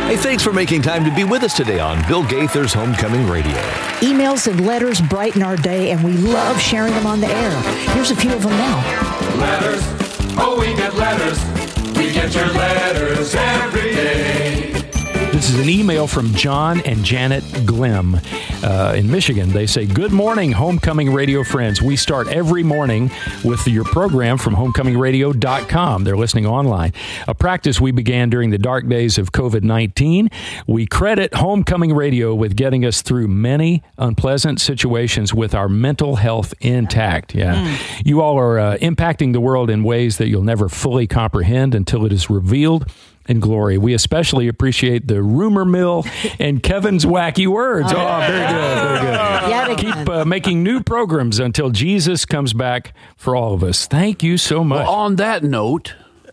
Hey, thanks for making time to be with us today on Bill Gaither's Homecoming Radio. Emails and letters brighten our day, and we love sharing them on the air. Here's a few of them now. Letters, oh, we get letters. We get your letters every day. This is an email from John and Janet Glim in Michigan. They say, "Good morning, Homecoming Radio friends. We start every morning with your program from homecomingradio.com. They're listening online. A practice we began during the dark days of COVID-19. We credit Homecoming Radio with getting us through many unpleasant situations with our mental health intact." Yeah. You all are impacting the world in ways that you'll never fully comprehend until it is revealed in glory. We especially appreciate the rumor mill and Kevin's wacky words. Oh, very good, very good. Keep making new programs until Jesus comes back for all of us. Thank you so much. Well, on that note,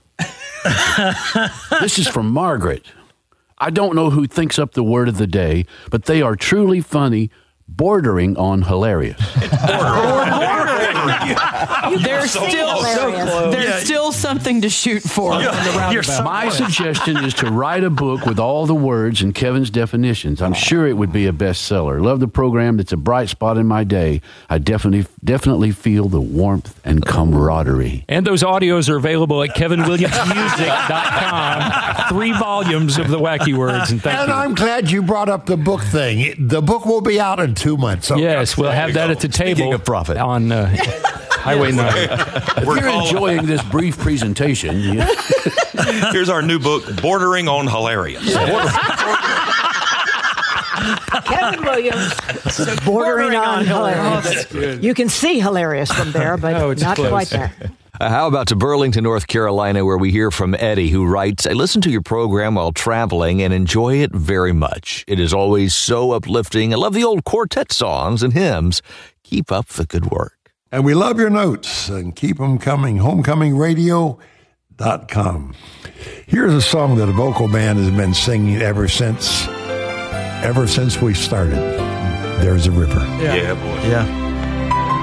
this is from Margaret. I don't know who thinks up the word of the day, but they are truly funny, bordering on hilarious. There's still something to shoot for. My suggestion is to write a book with all the words and Kevin's definitions. I'm sure it would be a bestseller. Love the program. It's a bright spot in my day. I definitely feel the warmth and camaraderie. And those audios are available at kevinwilliamsmusic.com. 3 volumes of the wacky words. And thank you. I'm glad you brought up the book thing. The book will be out in 2 months. So yes, we'll have that at the table. Speaking of profit. On Highway 9. If you're enjoying this brief presentation, here's our new book, Bordering on Hilarious. Kevin Williams, bordering on hilarious. That's good. You can see hilarious from there, but not close. quite there. How about to Burlington, North Carolina, where we hear from Eddie, who writes, "I listen to your program while traveling and enjoy it very much. It is always so uplifting. I love the old quartet songs and hymns. Keep up the good work." And we love your notes, and keep them coming. Homecomingradio.com. Here's a song that a vocal band has been singing ever since we started. There's a River. Yeah, boy. Yeah.